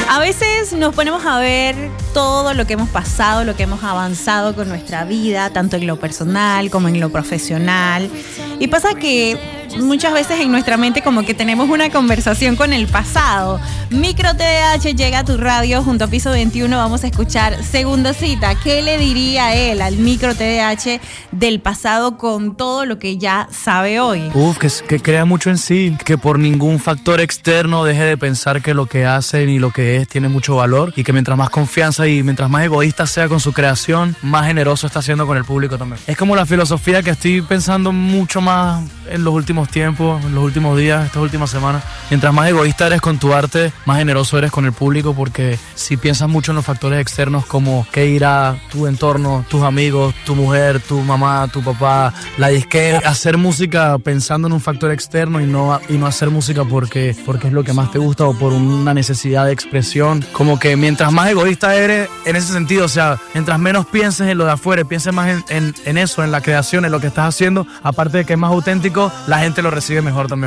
A veces nos ponemos a ver todo lo que hemos pasado, lo que hemos avanzado con nuestra vida, tanto en lo personal como en lo profesional. Y pasa que muchas veces en nuestra mente como que tenemos una conversación con el pasado. Micro TDH llega a tu radio junto a Piso 21. Vamos a escuchar Segundo Cita. ¿Qué le diría él al Micro TDH del pasado con todo lo que ya sabe hoy? Que crea mucho en sí, que por ningún factor externo deje de pensar que lo que hace ni lo que es tiene mucho valor, y que mientras más confianza y mientras más egoísta sea con su creación, más generoso está siendo con el público también. Es como la filosofía que estoy pensando mucho más en los últimos tiempos, en los últimos días, estas últimas semanas. Mientras más egoísta eres con tu arte, más generoso eres con el público, porque si piensas mucho en los factores externos como qué irá tu entorno, tus amigos, tu mujer, tu mamá, tu papá, la disquera, hacer música pensando en un factor externo y no hacer música porque es lo que más te gusta o por una necesidad de expresión, como que mientras más egoísta eres en ese sentido, o sea, mientras menos pienses en lo de afuera, pienses más en eso, en la creación, en lo que estás haciendo, aparte de que es más auténtico, la gente lo recibe mejor también.